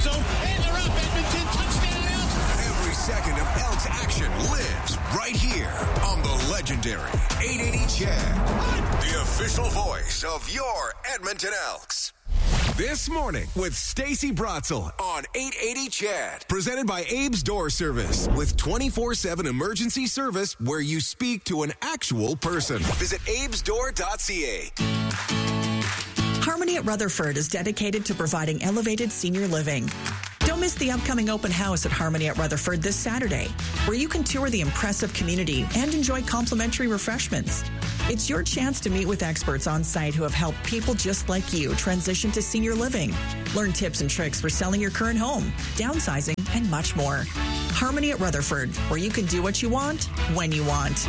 zone, and they're up. Edmonton, touchdown Elks. Every second of Elks action lives right here on the legendary 880 Chad, the official voice of your Edmonton Elks. This morning with Stacey Bratzel on 880 Chad. Presented by Abe's Door Service with 24/7 emergency service where you speak to an actual person. Visit abesdoor.ca. Harmony at Rutherford is dedicated to providing elevated senior living. Don't miss the upcoming open house at Harmony at Rutherford this Saturday, where you can tour the impressive community and enjoy complimentary refreshments. It's your chance to meet with experts on site who have helped people just like you transition to senior living. Learn tips and tricks for selling your current home, downsizing, and much more. Harmony at Rutherford, where you can do what you want, when you want.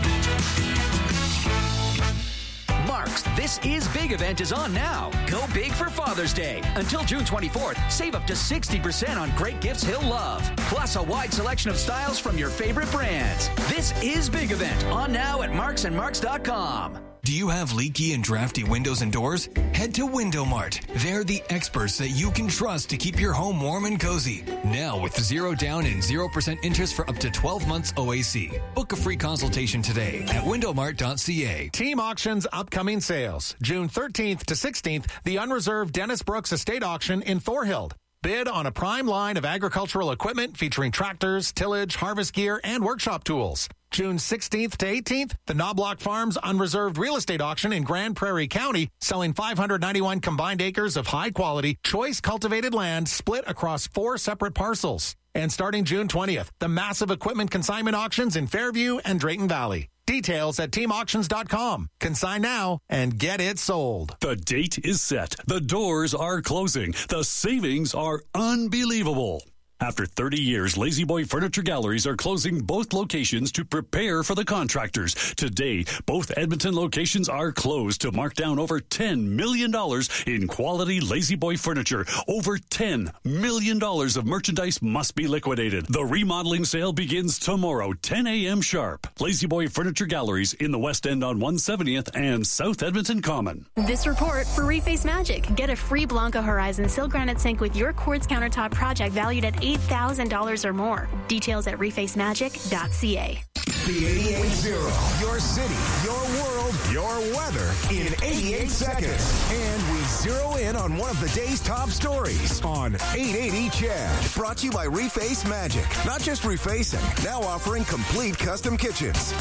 Mark's This Is Big event is on now. Go big for Father's Day. Until June 24th, save up to 60% on great gifts he'll love. Plus a wide selection of styles from your favorite brands. This Is Big event on now at marksandmarks.com. Do you have leaky and drafty windows and doors? Head to Window Mart. They're the experts that you can trust to keep your home warm and cozy. Now with 0 down and 0% interest for up to 12 months OAC. Book a free consultation today at windowmart.ca. Team Auction's upcoming sales. June 13th to 16th, the unreserved Dennis Brooks Estate Auction in Thorhild. Bid on a prime line of agricultural equipment featuring tractors, tillage, harvest gear, and workshop tools. June 16th to 18th, the Knobloch Farms Unreserved Real Estate Auction in Grand Prairie County, selling 591 combined acres of high-quality, choice cultivated land split across 4 separate parcels. And starting June 20th, the massive equipment consignment auctions in Fairview and Drayton Valley. Details at teamauctions.com. Consign now and get it sold. The date is set. The doors are closing. The savings are unbelievable. After 30 years, Lazy Boy Furniture Galleries are closing both locations to prepare for the contractors. Today, both Edmonton locations are closed to mark down over $10 million in quality Lazy Boy furniture. Over $10 million of merchandise must be liquidated. The remodeling sale begins tomorrow, 10 a.m. sharp. Lazy Boy Furniture Galleries in the West End on 170th and South Edmonton Common. This report for Reface Magic. Get a free Blanco Horizon Sil Granite Sink with your quartz countertop project valued at $8,000 or more. Details at refacemagic.ca. The 88.0, your city, your world, your weather in 88 seconds. And we zero in on one of the day's top stories on 880 Chad. Brought to you by Reface Magic. Not just refacing, now offering complete custom kitchens.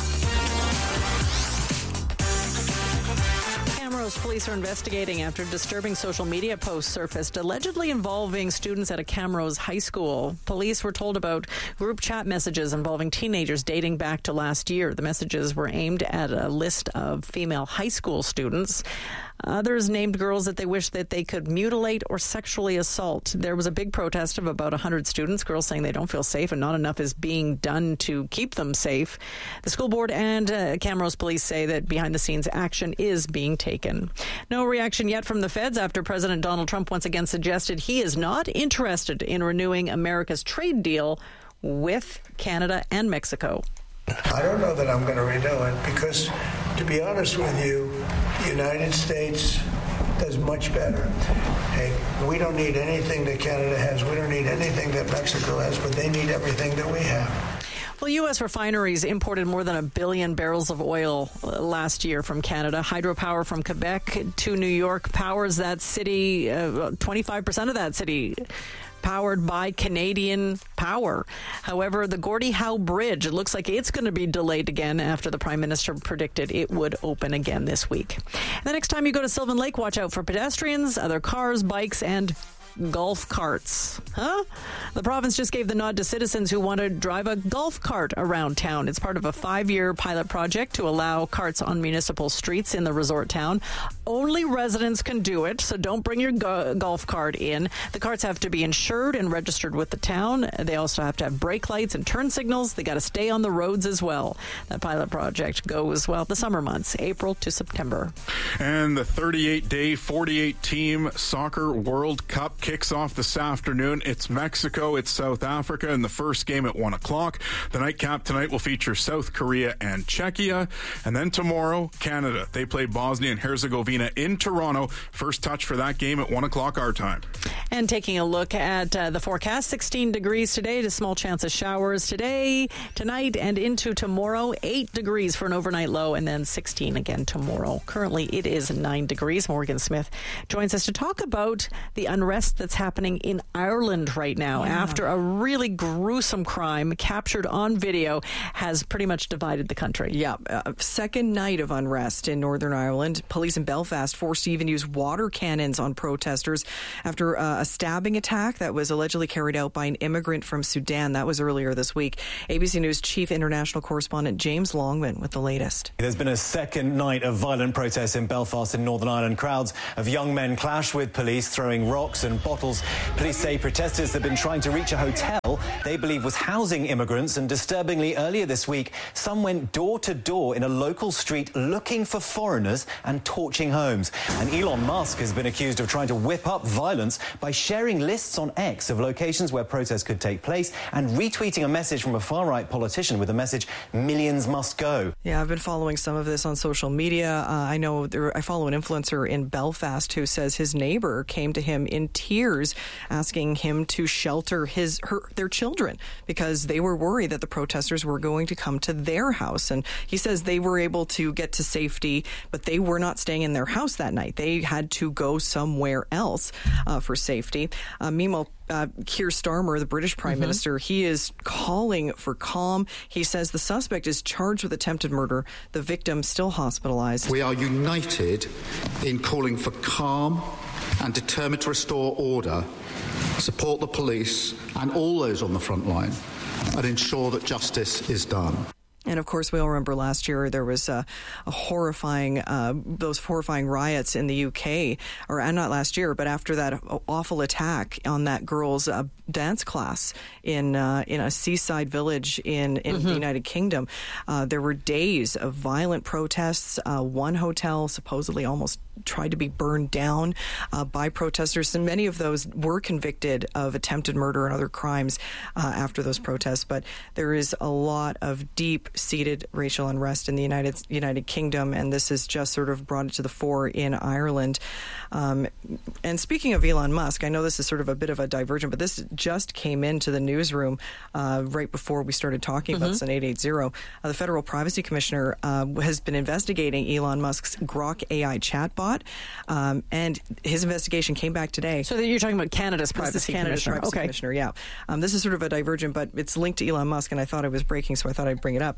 Camrose police are investigating after disturbing social media posts surfaced allegedly involving students at a Camrose high school. Police were told about group chat messages involving teenagers dating back to last year. The messages were aimed at a list of female high school students. Others named girls that they wished that they could mutilate or sexually assault. There was a big protest of about 100 students, girls saying they don't feel safe and not enough is being done to keep them safe. The school board and Camrose police say that behind-the-scenes action is being taken. No reaction yet from the feds after President Donald Trump once again suggested he is not interested in renewing America's trade deal with Canada and Mexico. I don't know that I'm going to renew it because, to be honest with you, the United States does much better. Hey, we don't need anything that Canada has. We don't need anything that Mexico has, but they need everything that we have. Well, U.S. refineries imported more than 1 billion barrels of oil last year from Canada. Hydropower from Quebec to New York powers that city, 25% of that city powered by Canadian power. However, the Gordie Howe Bridge, it looks like it's going to be delayed again after the Prime Minister predicted it would open again this week. And the next time you go to Sylvan Lake, watch out for pedestrians, other cars, bikes, and golf carts. The province just gave the nod to citizens who want to drive a golf cart around town. It's part of a 5-year pilot project to allow carts on municipal streets in the resort town. Only residents can do it, so don't bring your golf cart in. The carts have to be insured and registered with the town. They also have to have brake lights and turn signals. They got to stay on the roads as well. That pilot project goes, well, the summer months, April to September. And the 38-day, 48-team Soccer World Cup kicks off this afternoon. It's Mexico, it's South Africa in the first game at 1 o'clock. The nightcap tonight will feature South Korea and Czechia. And then tomorrow, Canada. They play Bosnia and Herzegovina in Toronto. First touch for that game at 1 o'clock our time. And taking a look at the forecast, 16 degrees today, a small chance of showers today, tonight, and into tomorrow. 8 degrees for an overnight low, and then 16 again tomorrow. Currently, it is 9 degrees. Morgan Smith joins us to talk about the unrest that's happening in Ireland right now after a really gruesome crime captured on video has pretty much divided the country. Yeah, second night of unrest in Northern Ireland. Police in Belfast forced to even use water cannons on protesters after a stabbing attack that was allegedly carried out by an immigrant from Sudan. That was earlier this week. ABC News chief international correspondent James Longman with the latest. There's been a second night of violent protests in Belfast in Northern Ireland. Crowds of young men clashed with police, throwing rocks and bottles. Police say protesters have been trying to reach a hotel they believe was housing immigrants, and disturbingly earlier this week, some went door to door in a local street looking for foreigners and torching homes. And Elon Musk has been accused of trying to whip up violence by sharing lists on X of locations where protests could take place and retweeting a message from a far-right politician with the message, "Millions must go." Yeah, I've been following some of this on social media. I know I follow an influencer in Belfast who says his neighbor came to him in tears asking him to shelter their children because they were worried that the protesters were going to come to their house. And he says they were able to get to safety, but they were not staying in their house that night. They had to go somewhere else for safety. Meanwhile, Keir Starmer, the British Prime Minister, he is calling for calm. He says the suspect is charged with attempted murder. The victim still hospitalized. We are united in calling for calm and determined to restore order, support the police and all those on the front line, and ensure that justice is done. And of course, we all remember last year there was those horrifying riots in the UK, and not last year, but after that awful attack on that girl's dance class in a seaside village in the United Kingdom. There were days of violent protests. One hotel supposedly almost tried to be burned down by protesters, and many of those were convicted of attempted murder and other crimes after those protests. But there is a lot of deep-seated racial unrest in the United Kingdom, and this has just sort of brought it to the fore in Ireland. And speaking of Elon Musk, I know this is sort of a bit of a diversion, but this just came into the newsroom right before we started talking about this on 880. The Federal Privacy Commissioner has been investigating Elon Musk's Grok AI chatbot, and his investigation came back today. So you're talking about Canada's Privacy Commissioner. Commissioner, yeah. This is sort of a diversion, but it's linked to Elon Musk, and I thought it was breaking, so I thought I'd bring it up.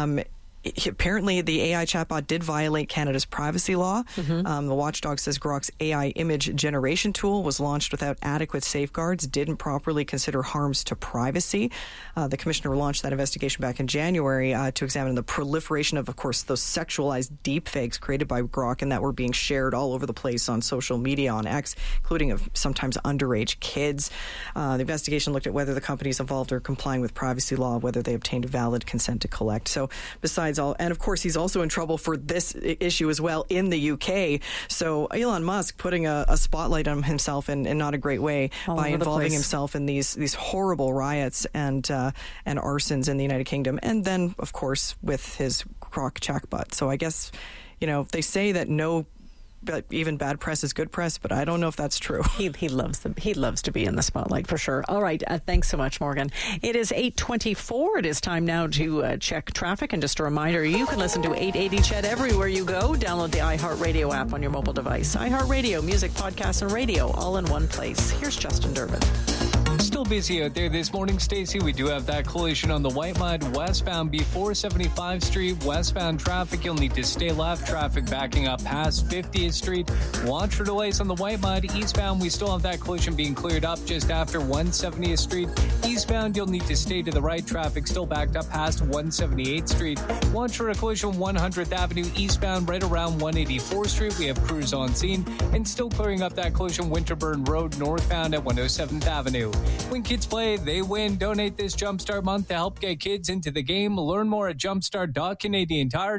Apparently, the AI chatbot did violate Canada's privacy law. The watchdog says Grok's AI image generation tool was launched without adequate safeguards, didn't properly consider harms to privacy. The commissioner launched that investigation back in January to examine the proliferation of course, those sexualized deepfakes created by Grok and that were being shared all over the place on social media, on X, including of sometimes underage kids. The investigation looked at whether the companies involved are complying with privacy law, whether they obtained valid consent to collect. So besides all, and of course he's also in trouble for this issue as well in the UK. So Elon Musk putting a spotlight on himself in not a great way by involving himself in these horrible riots and arsons in the United Kingdom, and then of course with his Grok chatbot. So I guess they say that but even bad press is good press, but I don't know if that's true. He loves to be in the spotlight for sure. All right, thanks so much, Morgan. It is 8:24. It is time now to check traffic, and just a reminder, you can listen to 880 Ched everywhere you go. Download the iHeartRadio app on your mobile device. iHeartRadio, music, podcasts, and radio all in one place. Here's Justin Durbin. Still busy out there this morning, Stacey. We do have that collision on the White Mud westbound before 75th Street. Westbound traffic, you'll need to stay left. Traffic backing up past 50th Street. Watch for delays on the White Mud. Eastbound, we still have that collision being cleared up just after 170th Street. Eastbound, you'll need to stay to the right. Traffic still backed up past 178th Street. Watch for a collision 100th Avenue eastbound right around 184th Street. We have crews on scene and still clearing up that collision Winterburn Road northbound at 107th Avenue. When kids play, they win. Donate this Jumpstart month to help get kids into the game. Learn more at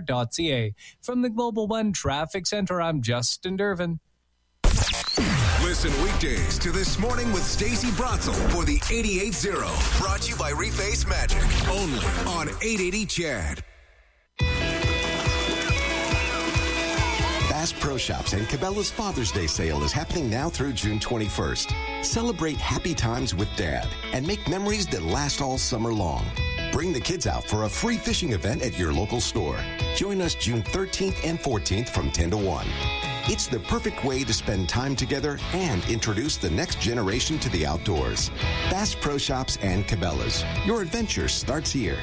jumpstart.canadiantire.ca. From the Global One Traffic Center, I'm Justin Durbin. Listen weekdays to This Morning with Stacey Bratzel for the 88.0. Brought to you by Reface Magic. Only on 880 Chad. Bass Pro Shops and Cabela's Father's Day sale is happening now through June 21st. Celebrate happy times with Dad and make memories that last all summer long. Bring the kids out for a free fishing event at your local store. Join us June 13th and 14th from 10 to 1. It's the perfect way to spend time together and introduce the next generation to the outdoors. Bass Pro Shops and Cabela's. Your adventure starts here.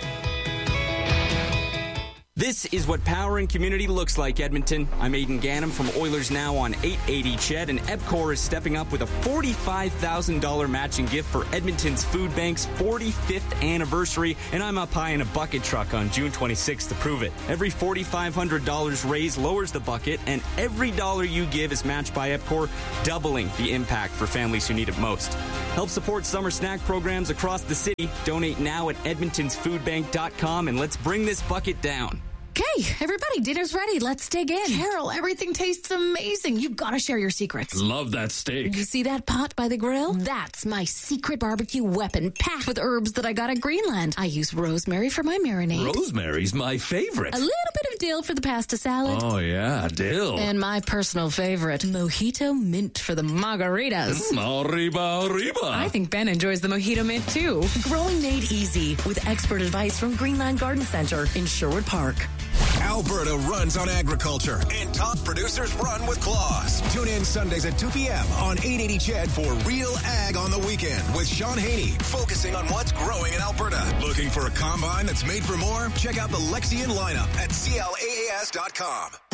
This is what power and community looks like, Edmonton. I'm Aiden Gannam from Oilers Now on 880 Ched, and EPCOR is stepping up with a $45,000 matching gift for Edmonton's Food Bank's 45th anniversary, and I'm up high in a bucket truck on June 26th to prove it. Every $4,500 raised lowers the bucket, and every dollar you give is matched by EPCOR, doubling the impact for families who need it most. Help support summer snack programs across the city. Donate now at edmontonsfoodbank.com, and let's bring this bucket down. Okay, everybody, dinner's ready. Let's dig in. Carol, everything tastes amazing. You've got to share your secrets. Love that steak. You see that pot by the grill? That's my secret barbecue weapon, packed with herbs that I got at Greenland. I use rosemary for my marinade. Rosemary's my favorite. A little bit of dill for the pasta salad. Oh, yeah, dill. And my personal favorite, mojito mint for the margaritas. Arriba. I think Ben enjoys the mojito mint, too. Growing made easy with expert advice from Greenland Garden Center in Sherwood Park. Alberta runs on agriculture, and top producers run with claws. Tune in Sundays at 2 p.m. on 880 Ched for Real Ag on the Weekend with Sean Haney, focusing on what's growing in Alberta. Looking for a combine that's made for more? Check out the Lexion lineup at CLAAS.com.